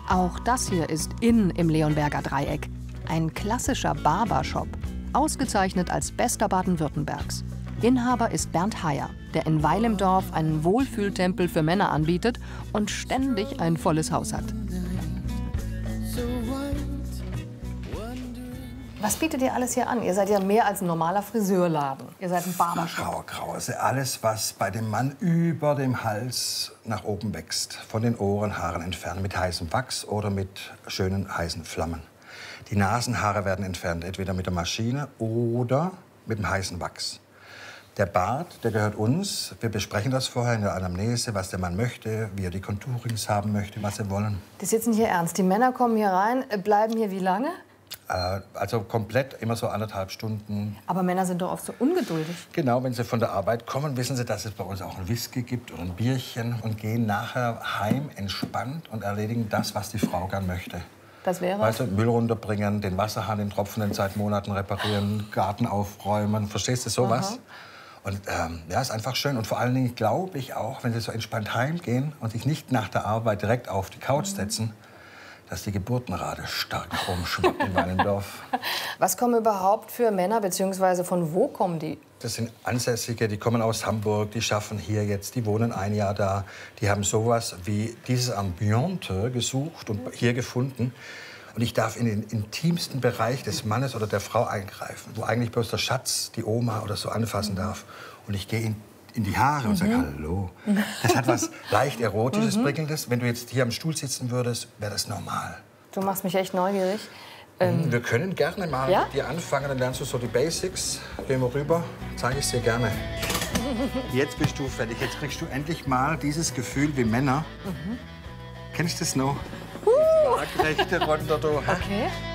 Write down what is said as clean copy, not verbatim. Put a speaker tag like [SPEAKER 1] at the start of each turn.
[SPEAKER 1] Auch das hier ist im Leonberger Dreieck. Ein klassischer Barbershop, ausgezeichnet als bester Baden-Württembergs. Inhaber ist Bernd Heyer, der in Weil im Dorf einen Wohlfühltempel für Männer anbietet und ständig ein volles Haus hat. Was bietet ihr alles hier an? Ihr seid ja mehr als ein normaler Friseurladen. Ihr seid ein Barbershop.
[SPEAKER 2] Grau. Also alles, was bei dem Mann über dem Hals nach oben wächst. Von den Ohrenhaaren entfernen mit heißem Wachs oder mit schönen heißen Flammen. Die Nasenhaare werden entfernt, entweder mit der Maschine oder mit dem heißen Wachs. Der Bart, der gehört uns. Wir besprechen das vorher in der Anamnese, was der Mann möchte, wie er die Konturings haben möchte, was sie wollen.
[SPEAKER 1] Das ist jetzt nicht hier ernst. Die Männer kommen hier rein, bleiben hier wie lange?
[SPEAKER 2] Also komplett immer so 1,5 Stunden.
[SPEAKER 1] Aber Männer sind doch oft so ungeduldig.
[SPEAKER 2] Genau, wenn sie von der Arbeit kommen, wissen sie, dass es bei uns auch ein Whisky gibt oder ein Bierchen und gehen nachher heim entspannt und erledigen das, was die Frau gern möchte.
[SPEAKER 1] Das wäre?
[SPEAKER 2] Weißt du, Müll runterbringen, den Wasserhahn, den tropfenden seit Monaten reparieren, Garten aufräumen, verstehst du sowas?
[SPEAKER 1] Aha.
[SPEAKER 2] Und ja, ist einfach schön. Und vor allen Dingen glaube ich auch, wenn sie so entspannt heimgehen und sich nicht nach der Arbeit direkt auf die Couch setzen, dass die Geburtenrate stark nach oben schwappt in Weilendorf.
[SPEAKER 1] Was kommen überhaupt für Männer, beziehungsweise von wo kommen die?
[SPEAKER 2] Das sind Ansässige, die kommen aus Hamburg, die schaffen hier jetzt, die wohnen ein Jahr da. Die haben sowas wie dieses Ambiente gesucht und hier gefunden. Und ich darf in den intimsten Bereich des Mannes oder der Frau eingreifen, wo eigentlich bloß der Schatz, die Oma oder so anfassen darf. Und ich gehe in die Haare und sage, hallo. Das hat was leicht Erotisches, Prickelndes. Wenn du jetzt hier am Stuhl sitzen würdest, wäre das normal.
[SPEAKER 1] Du machst mich echt neugierig.
[SPEAKER 2] Wir können gerne mal mit dir anfangen, dann lernst du so die Basics. Gehen wir rüber, zeige ich dir gerne. Jetzt bist du fertig. Jetzt kriegst du endlich mal dieses Gefühl wie Männer. Kennst du das noch? Waagrechte runter, du.
[SPEAKER 1] Okay.